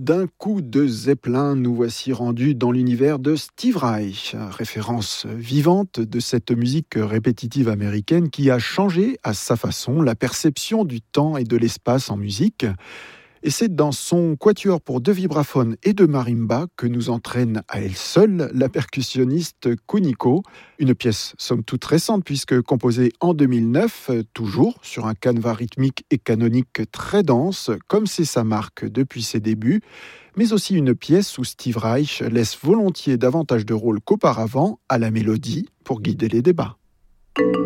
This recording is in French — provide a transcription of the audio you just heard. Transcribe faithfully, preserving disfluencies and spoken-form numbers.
D'un coup de Zeppelin, nous voici rendus dans l'univers de Steve Reich, référence vivante de cette musique répétitive américaine qui a changé à sa façon la perception du temps et de l'espace en musique. Et c'est dans son quatuor pour deux vibraphones et deux marimbas que nous entraîne à elle seule la percussionniste Kuniko, une pièce somme toute récente puisque composée en deux mille neuf, toujours sur un canevas rythmique et canonique très dense, comme c'est sa marque depuis ses débuts, mais aussi une pièce où Steve Reich laisse volontiers davantage de rôle qu'auparavant à la mélodie pour guider les débats.